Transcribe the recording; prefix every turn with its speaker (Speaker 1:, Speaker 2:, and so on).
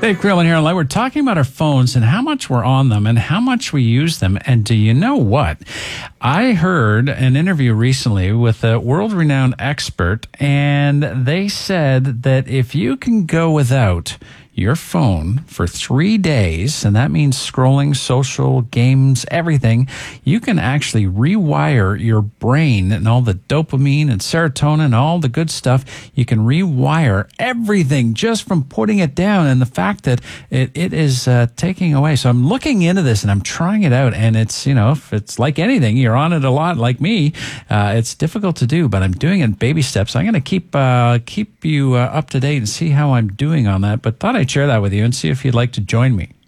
Speaker 1: Dave Krillman here online. We're talking about our phones and how much we're on them and how much we use them. And do you know what? I heard an interview recently with a world-renowned expert, and they said that if you can go without your phone for 3 days, and that means scrolling, social, games, everything, you can actually rewire your brain and all the dopamine and serotonin and all the good stuff. You can rewire everything just from putting it down, and the fact that it is taking away. So I'm looking into this and I'm trying it out, and it's, you know, if it's like anything, you're on it a lot like me, it's difficult to do, but I'm doing it in baby steps. I'm going to keep you up to date and see how I'm doing on that, but thought I'd share that with you and see if you'd like to join me.